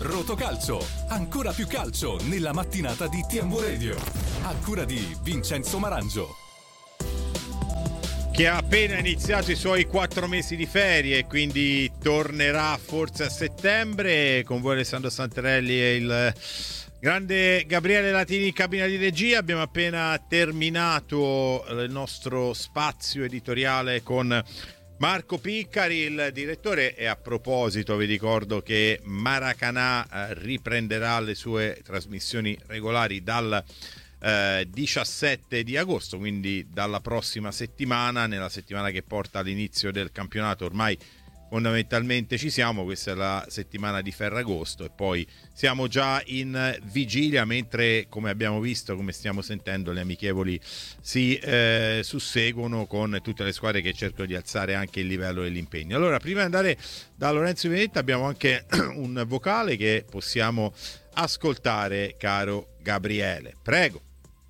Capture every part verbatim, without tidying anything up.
Rotocalcio, ancora più calcio nella mattinata di T M V Radio, a cura di Vincenzo Marangio, che ha appena iniziato i suoi quattro mesi di ferie, quindi tornerà forse a settembre. Con voi Alessandro Santarelli e il grande Gabriele Latini in cabina di regia. Abbiamo appena terminato il nostro spazio editoriale con Marco Piccari, il direttore, e a proposito vi ricordo che Maracanà riprenderà le sue trasmissioni regolari dal eh, diciassette di agosto, quindi dalla prossima settimana, nella settimana che porta all'inizio del campionato. Ormai fondamentalmente ci siamo, questa è la settimana di Ferragosto e poi siamo già in vigilia, mentre, come abbiamo visto, come stiamo sentendo, le amichevoli si eh, susseguono con tutte le squadre che cercano di alzare anche il livello dell'impegno. Allora, prima di andare da Lorenzo Venetta abbiamo anche un vocale che possiamo ascoltare, caro Gabriele, prego.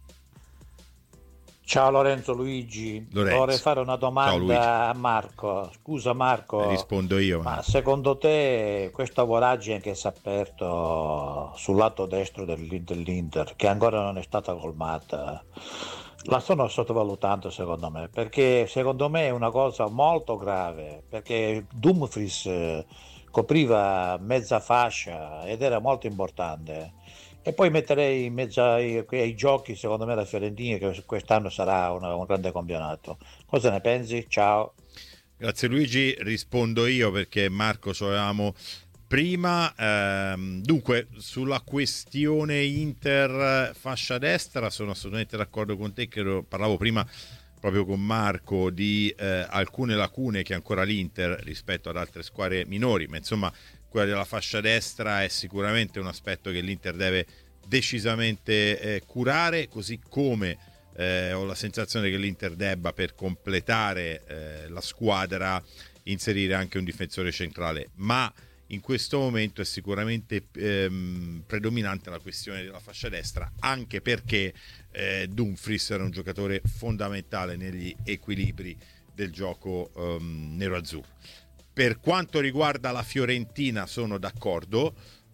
Ciao Lorenzo, Luigi, Lorenzo. vorrei fare una domanda a Marco. Scusa Marco, eh, rispondo io. Ma secondo te questa voragine che si è aperto sul lato destro dell'Inter, che ancora non è stata colmata, la stanno sottovalutando secondo me, perché secondo me è una cosa molto grave, perché Dumfries eh, copriva mezza fascia ed era molto importante. E poi metterei in mezzo ai, ai giochi, secondo me, la Fiorentina, che quest'anno sarà una, un grande campionato. Cosa ne pensi? Ciao. Grazie Luigi, rispondo io perché Marco ci avevamo prima. Ehm, dunque, sulla questione Inter fascia destra sono assolutamente d'accordo con te, che lo parlavo prima proprio con Marco di eh, alcune lacune che ancora l'Inter rispetto ad altre squadre minori, ma insomma quella della fascia destra è sicuramente un aspetto che l'Inter deve decisamente eh, curare, così come eh, ho la sensazione che l'Inter debba, per completare eh, la squadra, inserire anche un difensore centrale, ma in questo momento è sicuramente ehm, predominante la questione della fascia destra, anche perché eh, Dumfries era un giocatore fondamentale negli equilibri del gioco ehm, nero-azzurro. Per quanto riguarda la Fiorentina sono d'accordo.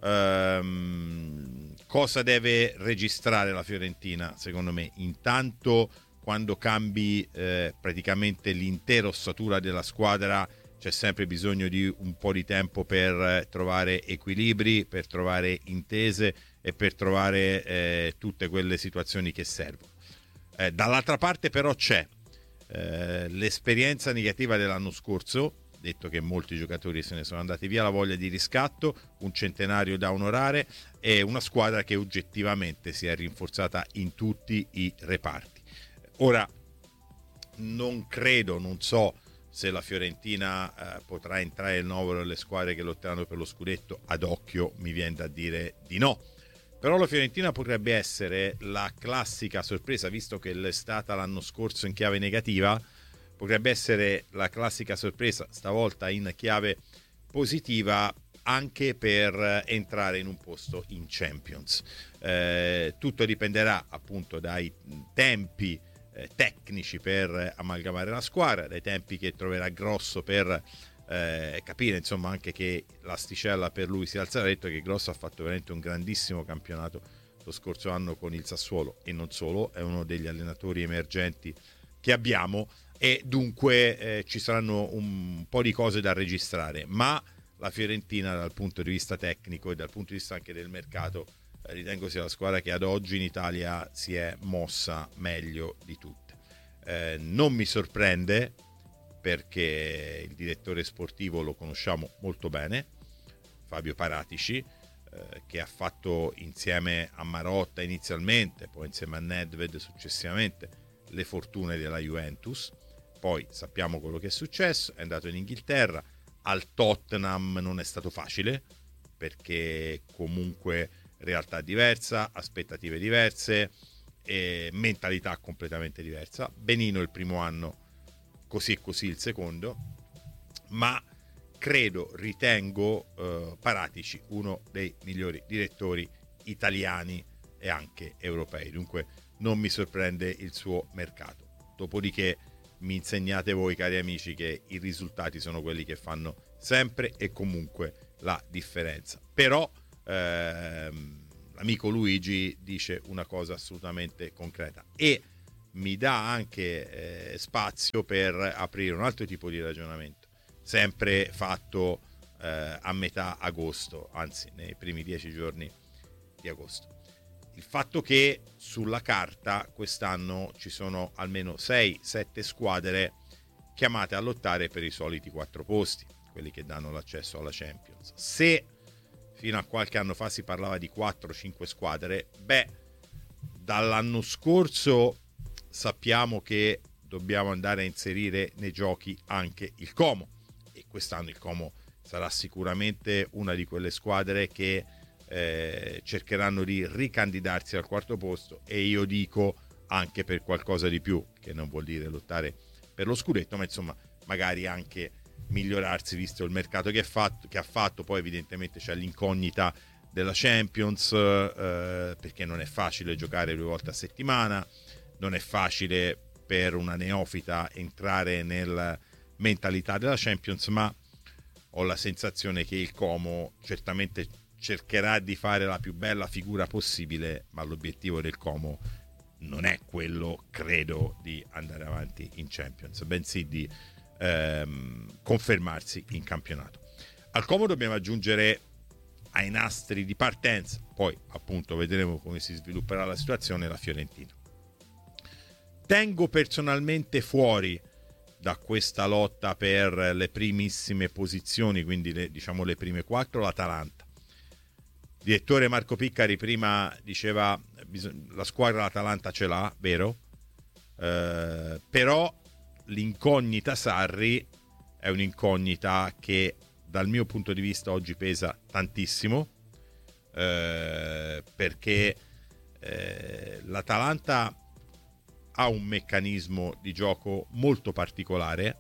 Ehm, cosa deve registrare la Fiorentina secondo me? Intanto, quando cambi eh, praticamente l'intera ossatura della squadra, c'è sempre bisogno di un po' di tempo per trovare equilibri, per trovare intese e per trovare eh, tutte quelle situazioni che servono. Eh, dall'altra parte però c'è eh, l'esperienza negativa dell'anno scorso, detto che molti giocatori se ne sono andati via, la voglia di riscatto, un centenario da onorare e una squadra che oggettivamente si è rinforzata in tutti i reparti. Ora, non credo, non so se la Fiorentina eh, potrà entrare nel novero delle squadre che lotteranno per lo scudetto. Ad occhio mi viene da dire di no, però la Fiorentina potrebbe essere la classica sorpresa, visto che è stata l'anno scorso in chiave negativa. Potrebbe essere la classica sorpresa, stavolta in chiave positiva, anche per entrare in un posto in Champions. Eh, tutto dipenderà appunto dai tempi eh, tecnici per amalgamare la squadra, dai tempi che troverà Grosso per eh, capire insomma anche che l'asticella per lui si alzerà. Detto che Grosso ha fatto veramente un grandissimo campionato lo scorso anno con il Sassuolo e non solo, è uno degli allenatori emergenti che abbiamo, e dunque eh, ci saranno un po' di cose da registrare, ma la Fiorentina dal punto di vista tecnico e dal punto di vista anche del mercato eh, ritengo sia la squadra che ad oggi in Italia si è mossa meglio di tutte. Eh, non mi sorprende, perché il direttore sportivo lo conosciamo molto bene, Fabio Paratici, eh, che ha fatto insieme a Marotta inizialmente, poi insieme a Nedved successivamente, le fortune della Juventus. Poi sappiamo quello che è successo, è andato in Inghilterra, al Tottenham non è stato facile, perché comunque realtà diversa, aspettative diverse e mentalità completamente diversa. Benino il primo anno, così e così il secondo, ma credo, ritengo eh, Paratici uno dei migliori direttori italiani e anche europei, dunque non mi sorprende il suo mercato. Dopodiché mi insegnate voi, cari amici, che i risultati sono quelli che fanno sempre e comunque la differenza. Però ehm, l'amico Luigi dice una cosa assolutamente concreta e mi dà anche eh, spazio per aprire un altro tipo di ragionamento, sempre fatto eh, a metà agosto, anzi nei primi dieci giorni di agosto. Il fatto che sulla carta quest'anno ci sono almeno sei sette squadre chiamate a lottare per i soliti quattro posti, quelli che danno l'accesso alla Champions. Se fino a qualche anno fa si parlava di quattro cinque squadre, beh, dall'anno scorso sappiamo che dobbiamo andare a inserire nei giochi anche il Como, e quest'anno il Como sarà sicuramente una di quelle squadre che eh, cercheranno di ricandidarsi al quarto posto, e io dico anche per qualcosa di più, che non vuol dire lottare per lo scudetto, ma insomma magari anche migliorarsi visto il mercato che, è fatto, che ha fatto. Poi evidentemente c'è l'incognita della Champions, eh, perché non è facile giocare due volte a settimana, non è facile per una neofita entrare nella mentalità della Champions, ma ho la sensazione che il Como certamente cercherà di fare la più bella figura possibile, ma l'obiettivo del Como non è quello, credo, di andare avanti in Champions, bensì di ehm, confermarsi in campionato. Al Como dobbiamo aggiungere ai nastri di partenza, poi appunto vedremo come si svilupperà la situazione, la Fiorentina. Tengo personalmente fuori da questa lotta per le primissime posizioni, quindi le, diciamo le prime quattro, l'Atalanta. Il direttore Marco Piccari prima diceva la squadra l'Atalanta ce l'ha, vero? Eh, però l'incognita Sarri è un'incognita che dal mio punto di vista oggi pesa tantissimo, eh, perché eh, l'Atalanta ha un meccanismo di gioco molto particolare,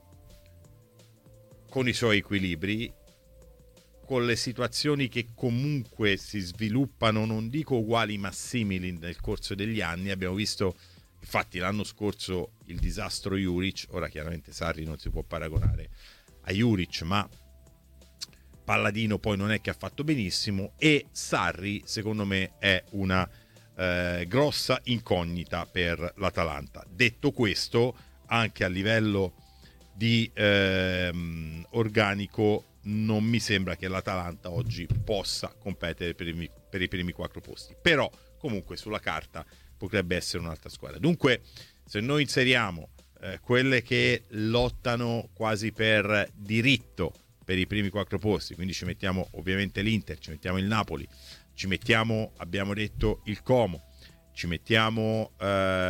con i suoi equilibri, con le situazioni che comunque si sviluppano, non dico uguali ma simili nel corso degli anni. Abbiamo visto infatti l'anno scorso il disastro Juric, ora chiaramente Sarri non si può paragonare a Juric, ma Palladino poi non è che ha fatto benissimo, e Sarri secondo me è una eh, grossa incognita per l'Atalanta. Detto questo, anche a livello di ehm, organico non mi sembra che l'Atalanta oggi possa competere per i, per i primi quattro posti, però comunque sulla carta potrebbe essere un'altra squadra. Dunque se noi inseriamo eh, quelle che lottano quasi per diritto per i primi quattro posti, quindi ci mettiamo ovviamente l'Inter, ci mettiamo il Napoli, ci mettiamo, abbiamo detto, il Como, ci mettiamo eh,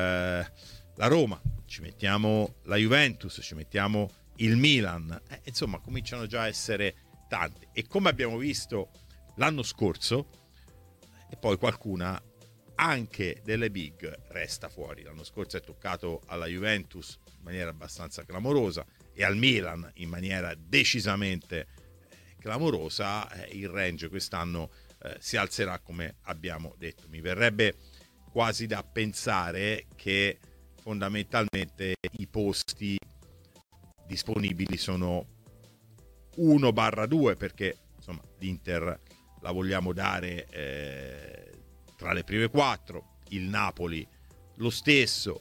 la Roma, ci mettiamo la Juventus, ci mettiamo il Milan, eh, insomma cominciano già a essere tante, e come abbiamo visto l'anno scorso, e poi qualcuna anche delle big resta fuori. L'anno scorso è toccato alla Juventus in maniera abbastanza clamorosa e al Milan in maniera decisamente eh, clamorosa. Eh, il range quest'anno eh, si alzerà, come abbiamo detto. Mi verrebbe quasi da pensare che fondamentalmente i posti disponibili sono uno barra due, perché insomma l'Inter la vogliamo dare eh, tra le prime quattro, il Napoli lo stesso,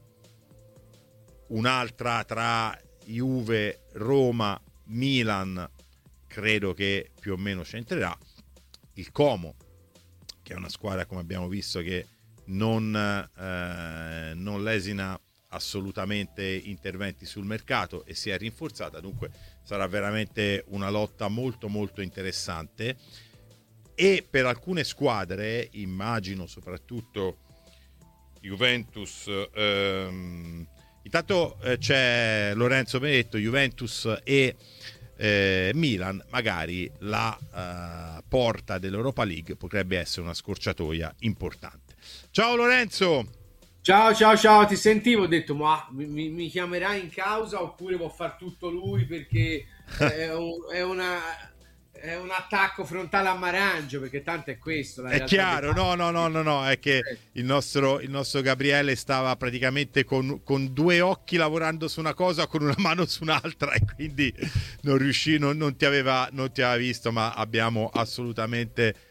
un'altra tra Juve, Roma, Milan credo che più o meno c'entrerà, il Como che è una squadra, come abbiamo visto, che non, eh, non lesina assolutamente interventi sul mercato e si è rinforzata, dunque sarà veramente una lotta molto molto interessante. E per alcune squadre, immagino soprattutto Juventus, ehm, intanto eh, c'è Lorenzo Benedetto, Juventus e eh, Milan, magari la eh, porta dell'Europa League potrebbe essere una scorciatoia importante. Ciao Lorenzo! Ciao ciao ciao, ti sentivo, ho detto ma mi, mi chiamerà in causa oppure può far tutto lui, perché è, un, è una... è un attacco frontale a Marangio, perché tanto è questo. La è chiaro, no, no, no, no, no, è che il nostro, il nostro Gabriele stava praticamente con, con due occhi lavorando su una cosa, con una mano su un'altra, e quindi non riuscì, non, non ti aveva, non ti aveva visto, ma abbiamo assolutamente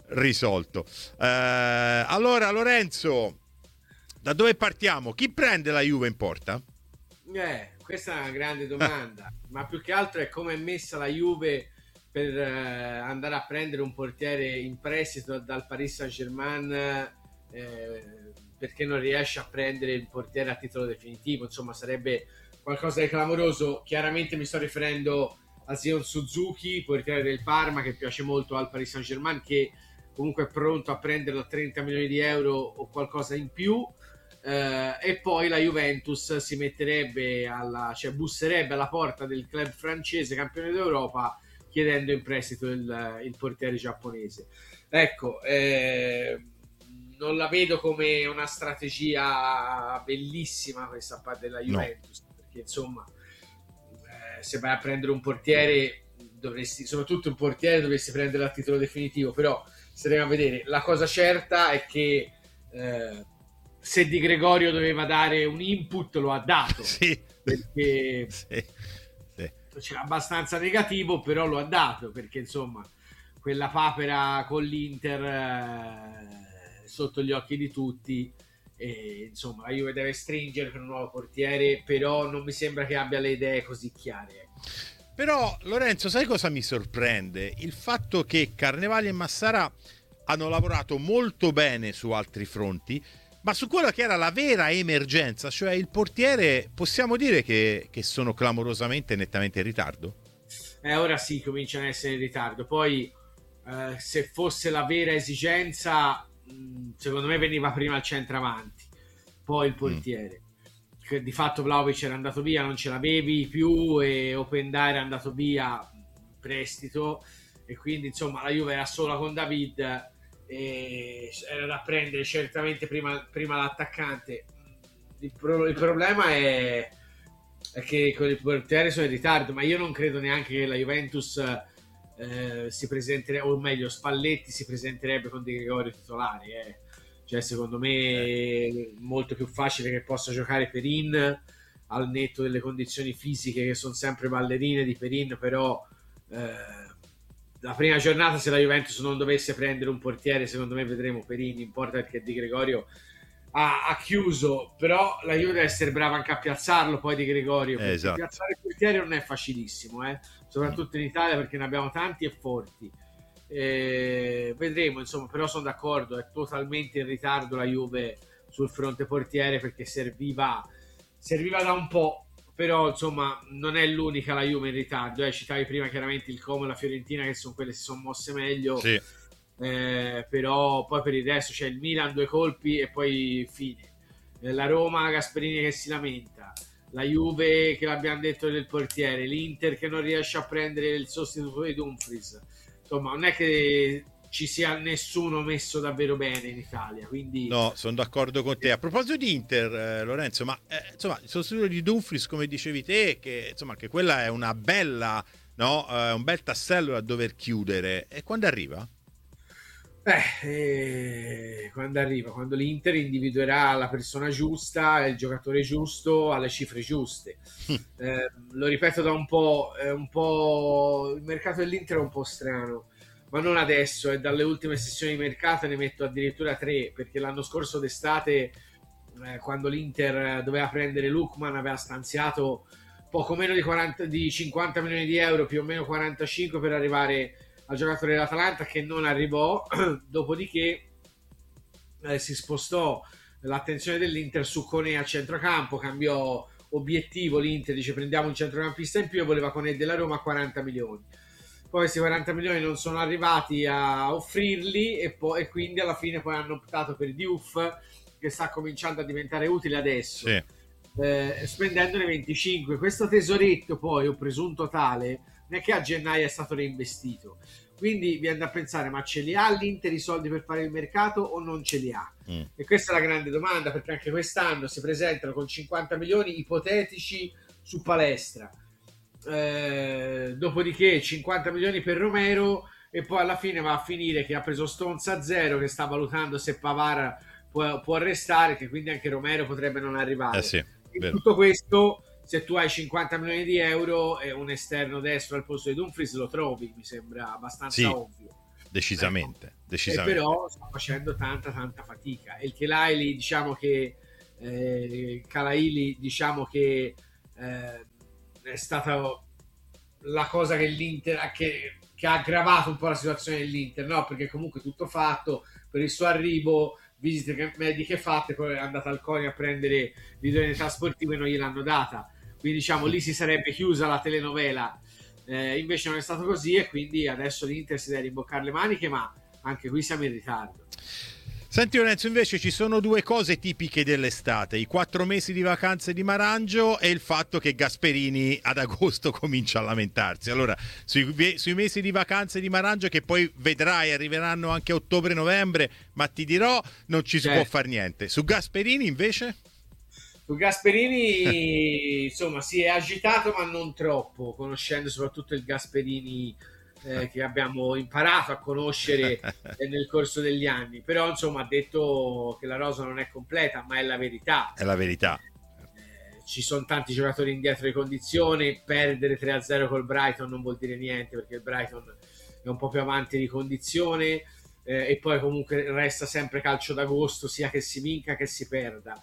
risolto. Eh, allora Lorenzo, da dove partiamo? Chi prende la Juve in porta? Eh, questa è una grande domanda, ma più che altro è come è messa la Juve per eh, andare a prendere un portiere in prestito dal Paris Saint-Germain, eh, perché non riesce a prendere il portiere a titolo definitivo. Insomma, sarebbe qualcosa di clamoroso. Chiaramente mi sto riferendo a Zion Suzuki, portiere del Parma, che piace molto al Paris Saint-Germain, che comunque è pronto a prenderlo a trenta milioni di euro o qualcosa in più. Uh, e poi la Juventus si metterebbe alla, cioè busserebbe alla porta del club francese campione d'Europa chiedendo in prestito il, il portiere giapponese. Ecco, eh, non la vedo come una strategia bellissima questa parte della Juventus, no. Perché insomma eh, se vai a prendere un portiere dovresti, soprattutto un portiere dovresti prendere a titolo definitivo, però staremo a vedere. La cosa certa è che eh, se Di Gregorio doveva dare un input lo ha dato, sì. Perché sì. Sì. C'era abbastanza negativo, però lo ha dato, perché insomma quella papera con l'Inter eh, sotto gli occhi di tutti, e insomma la Juve deve stringere per un nuovo portiere, però non mi sembra che abbia le idee così chiare. Però Lorenzo, sai cosa mi sorprende? Il fatto che Carnevali e Massara hanno lavorato molto bene su altri fronti, ma su quella che era la vera emergenza, cioè il portiere, possiamo dire che, che sono clamorosamente nettamente in ritardo? Eh, ora sì, cominciano ad essere in ritardo. Poi eh, se fosse la vera esigenza, mh, secondo me veniva prima il centravanti, poi il portiere. Mm. Che di fatto Vlahovic era andato via, non ce l'avevi più, e Openda era andato via in prestito, e quindi insomma la Juve era sola con David, e era da prendere certamente prima, prima l'attaccante. Il, pro, il problema è, è che con il portiere sono in ritardo, ma io non credo neanche che la Juventus eh, si presenterebbe, o meglio Spalletti si presenterebbe con Di Gregorio titolare, eh. Cioè secondo me è molto più facile che possa giocare Perin, al netto delle condizioni fisiche che sono sempre ballerine di Perin, però eh, la prima giornata, se la Juventus non dovesse prendere un portiere, secondo me vedremo Perin in porta, perché Di Gregorio ha, ha chiuso, però la Juve deve essere brava anche a piazzarlo poi Di Gregorio, perché esatto. Piazzare il portiere non è facilissimo, eh? Soprattutto in Italia, perché ne abbiamo tanti e forti. Eh, vedremo, insomma, però sono d'accordo, è totalmente in ritardo la Juve sul fronte portiere, perché serviva, serviva da un po'. Però insomma non è l'unica la Juve in ritardo, eh. Citavi prima chiaramente il Como e la Fiorentina, che sono quelle che si sono mosse meglio, sì. eh, però poi per il resto c'è il Milan due colpi e poi fine, eh, la Roma Gasperini che si lamenta, la Juve che l'abbiamo detto del portiere, l'Inter che non riesce a prendere il sostituto di Dumfries. Insomma non è che ci sia nessuno messo davvero bene in Italia, quindi no, sono d'accordo con te. A proposito di Inter, eh, Lorenzo, ma eh, insomma il sostituto di Dumfries, come dicevi te, che insomma che quella è una bella, no, eh, un bel tassello da dover chiudere, e quando arriva? Eh, eh, quando arriva, quando l'Inter individuerà la persona giusta, il giocatore giusto, alle cifre giuste. eh, lo ripeto da un po', è un po' il mercato dell'Inter è un po' strano, ma non adesso, è dalle ultime sessioni di mercato, ne metto addirittura tre, perché l'anno scorso d'estate, eh, quando l'Inter doveva prendere Lookman, aveva stanziato poco meno di, quaranta, di cinquanta milioni di euro, più o meno quarantacinque, per arrivare al giocatore dell'Atalanta, che non arrivò. Dopodiché eh, si spostò l'attenzione dell'Inter su Koné a centrocampo, cambiò obiettivo l'Inter, dice prendiamo un centrocampista in più, e voleva Koné della Roma a quaranta milioni. Poi questi quaranta milioni non sono arrivati a offrirli, e, poi, e quindi alla fine poi hanno optato per Diouf, che sta cominciando a diventare utile adesso, sì. eh, spendendone venticinque. Questo tesoretto poi, o presunto tale, non è che a gennaio è stato reinvestito, quindi viene da pensare, ma ce li ha l'Inter i soldi per fare il mercato o non ce li ha? Mm. E questa è la grande domanda, perché anche quest'anno si presentano con cinquanta milioni ipotetici su palestra, eh, dopodiché cinquanta milioni per Romero, e poi alla fine va a finire che ha preso Stones a zero, che sta valutando se Pavard può, può restare, che quindi anche Romero potrebbe non arrivare. Eh sì, in tutto questo, se tu hai cinquanta milioni di euro e un esterno destro al posto di Dumfries, lo trovi, mi sembra abbastanza sì, ovvio. Decisamente. Ecco. decisamente. E però sta facendo tanta tanta fatica. E il Kelaili, diciamo che eh, Kelaili, diciamo che eh, è stata la cosa che l'Inter che, che ha aggravato un po' la situazione dell'Inter, no? Perché comunque tutto fatto per il suo arrivo, visite mediche fatte, poi è andata al CONI a prendere l'idoneità sportiva e non gliel'hanno data, quindi diciamo lì si sarebbe chiusa la telenovela. Eh, invece non è stato così e quindi adesso l'Inter si deve rimboccare le maniche, ma anche qui siamo in ritardo. Senti Lorenzo, invece ci sono due cose tipiche dell'estate: i quattro mesi di vacanze di Marangio e il fatto che Gasperini ad agosto comincia a lamentarsi. Allora, sui, sui mesi di vacanze di Marangio, che poi vedrai arriveranno anche a ottobre-novembre, ma ti dirò, non ci si certo. può fare niente. Su Gasperini invece? Su Gasperini insomma si è agitato, ma non troppo, conoscendo soprattutto il Gasperini eh, che abbiamo imparato a conoscere eh, nel corso degli anni. Però insomma ha detto che la rosa non è completa, ma è la verità. È la verità. Eh, ci sono tanti giocatori indietro di condizione, perdere tre a zero col Brighton non vuol dire niente, perché il Brighton è un po' più avanti di condizione, eh, e poi comunque resta sempre calcio d'agosto, sia che si vinca che si perda.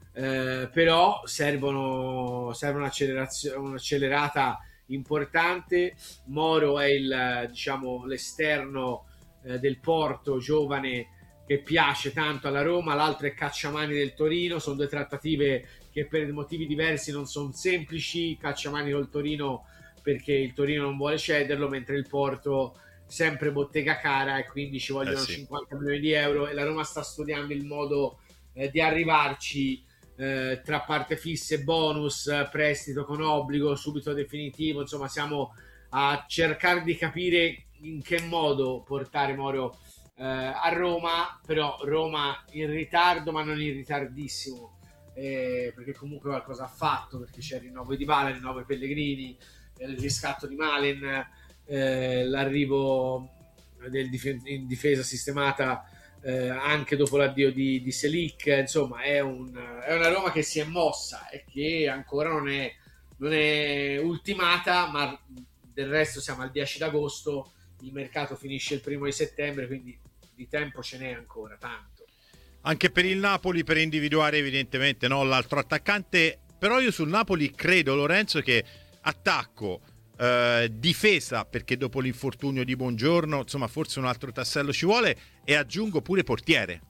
Eh, però servono serve un'accelerazione, un'accelerata importante. Moro è il, diciamo, l'esterno eh, del Porto, giovane, che piace tanto alla Roma, l'altro è Cacciamani del Torino. Sono due trattative che per motivi diversi non sono semplici. Cacciamani col Torino perché il Torino non vuole cederlo, mentre il Porto sempre bottega cara e quindi ci vogliono eh sì. cinquanta milioni di euro, e la Roma sta studiando il modo eh, di arrivarci Eh, tra parte fisse, bonus, prestito con obbligo subito definitivo. Insomma, siamo a cercare di capire in che modo portare Moro eh, a Roma. Però Roma in ritardo, ma non in ritardissimo, eh, perché comunque qualcosa ha fatto, perché c'è il rinnovo di Dybala, il rinnovo di Pellegrini, eh, il riscatto di Malen, eh, l'arrivo del dif- in difesa sistemata Eh, anche dopo l'addio di, di Selic. Insomma è, un, è una Roma che si è mossa e che ancora non è, non è ultimata, ma del resto siamo al dieci d'agosto, il mercato finisce il primo di settembre, quindi di tempo ce n'è ancora tanto. Anche per il Napoli, per individuare evidentemente, no, l'altro attaccante. Però io sul Napoli credo, Lorenzo, che attacco, Uh, difesa, perché dopo l'infortunio di Buongiorno insomma forse un altro tassello ci vuole, e aggiungo pure portiere.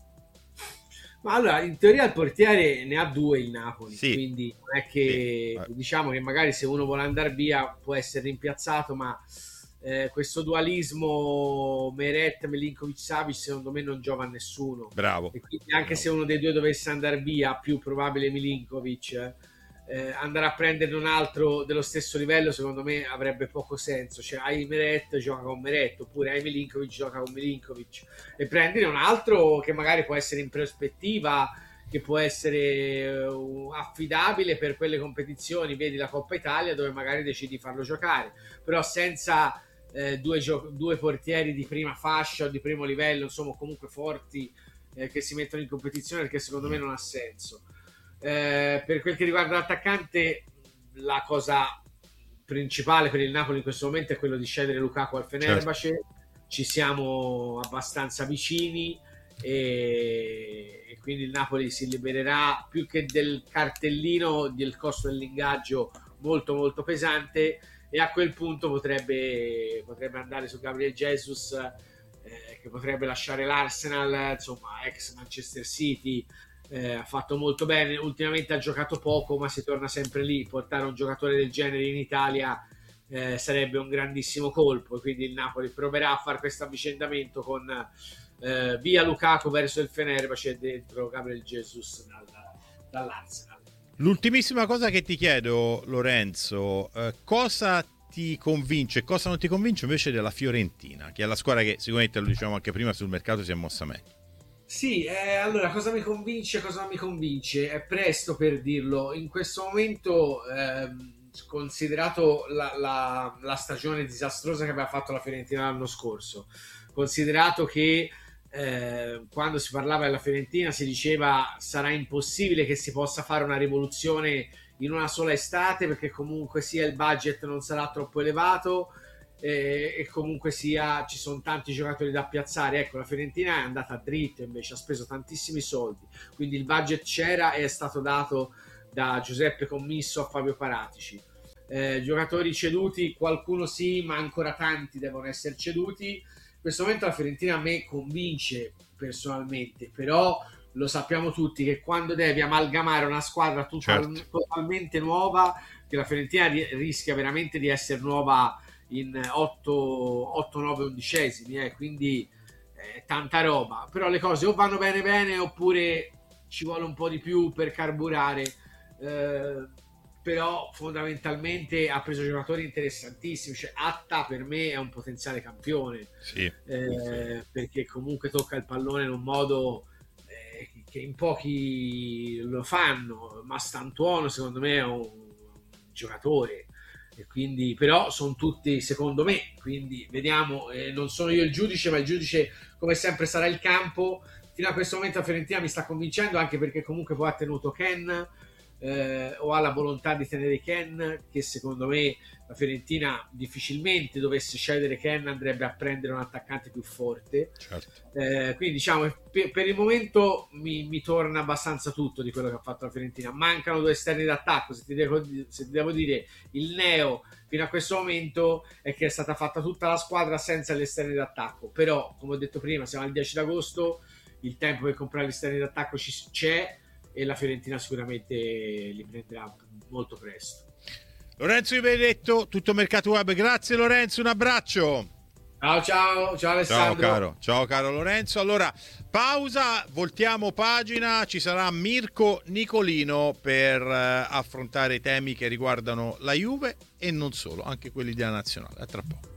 Ma allora, in teoria il portiere ne ha due il Napoli, sì. Quindi non è che sì. Diciamo che magari se uno vuole andare via può essere rimpiazzato, ma eh, questo dualismo Meret, Milinkovic, Savic secondo me non giova a nessuno. Bravo. E quindi anche Bravo. Se uno dei due dovesse andare via, più probabile Milinkovic, Eh, andare a prendere un altro dello stesso livello secondo me avrebbe poco senso. Cioè hai Meret, gioca con Meret, oppure hai Milinkovic, gioca con Milinkovic, e prendere un altro che magari può essere in prospettiva, che può essere uh, affidabile per quelle competizioni, vedi la Coppa Italia, dove magari decidi di farlo giocare, però senza eh, due, gio- due portieri di prima fascia o di primo livello, insomma comunque forti, eh, che si mettono in competizione, perché secondo me non ha senso. Eh, per quel che riguarda l'attaccante, la cosa principale per il Napoli in questo momento è quello di cedere Lukaku al Fenerbahce. Certo. Ci siamo abbastanza vicini e, e quindi il Napoli si libererà più che del cartellino del costo dell'ingaggio molto molto pesante, e a quel punto potrebbe, potrebbe andare su Gabriel Jesus, eh, che potrebbe lasciare l'Arsenal, insomma ex Manchester City. Eh, ha fatto molto bene, ultimamente ha giocato poco, ma si torna sempre lì. Portare un giocatore del genere in Italia eh, sarebbe un grandissimo colpo, e quindi il Napoli proverà a fare questo avvicendamento con eh, via Lukaku verso il Fenerbahce e dentro Gabriel Jesus dal, dall'Arsenal. L'ultimissima cosa che ti chiedo, Lorenzo, eh, cosa ti convince, cosa non ti convince invece della Fiorentina, che è la squadra che sicuramente, lo dicevamo anche prima, sul mercato si è mossa meglio? Sì, eh, allora cosa mi convince e cosa non mi convince? È presto per dirlo. In questo momento, ehm, considerato la, la, la stagione disastrosa che aveva fatto la Fiorentina l'anno scorso, considerato che eh, quando si parlava della Fiorentina si diceva sarà impossibile che si possa fare una rivoluzione in una sola estate, perché comunque sia il budget non sarà troppo elevato, e, e comunque sia ci sono tanti giocatori da piazzare. Ecco, la Fiorentina è andata dritto, invece ha speso tantissimi soldi, quindi il budget c'era e è stato dato da Giuseppe Commisso a Fabio Paratici. Eh, giocatori ceduti, qualcuno sì, ma ancora tanti devono essere ceduti. In questo momento la Fiorentina a me convince personalmente, però lo sappiamo tutti che quando devi amalgamare una squadra total- Certo. totalmente nuova, che la Fiorentina ri- rischia veramente di essere nuova in otto nove undicesimi, eh, quindi eh, tanta roba, però le cose o vanno bene bene oppure ci vuole un po' di più per carburare. Eh, però fondamentalmente ha preso giocatori interessantissimi, cioè Atta per me è un potenziale campione, Sì, eh, sì. perché comunque tocca il pallone in un modo eh, che in pochi lo fanno. Mastantuono secondo me è un, un giocatore, e quindi però sono tutti secondo me, quindi vediamo, eh, non sono io il giudice, ma il giudice come sempre sarà il campo. Fino a questo momento la Fiorentina mi sta convincendo, anche perché comunque poi ha tenuto Ken, eh, o ha la volontà di tenere Ken, che secondo me la Fiorentina difficilmente dovesse cedere Ken, andrebbe a prendere un attaccante più forte. Certo. Eh, quindi diciamo per, per il momento mi, mi torna abbastanza tutto di quello che ha fatto la Fiorentina. Mancano due esterni d'attacco, se ti devo, se ti devo dire il neo fino a questo momento è che è stata fatta tutta la squadra senza gli esterni d'attacco, però come ho detto prima siamo al dieci d'agosto, il tempo per comprare gli esterni d'attacco ci, c'è, e la Fiorentina sicuramente li prenderà molto presto. Lorenzo Di Benedetto, Tutto Mercato Web. Grazie Lorenzo, un abbraccio. Ciao ciao, ciao Alessandro. Ciao caro, ciao caro Lorenzo. Allora, pausa, voltiamo pagina, ci sarà Mirko Nicolino per eh, affrontare i temi che riguardano la Juve e non solo, anche quelli della nazionale. A tra poco.